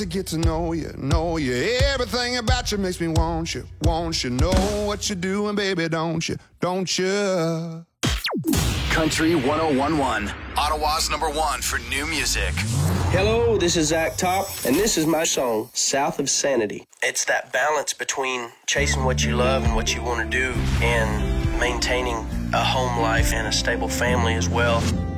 to get to know you, know you. Everything about you makes me want you, know what you're doing, baby, don't you, don't you? Country 101.1, Ottawa's #1 for new music. Hello, this is Zach Top, and this is my song, South of Sanity. It's that balance between chasing what you love and what you want to do and maintaining a home life and a stable family as well.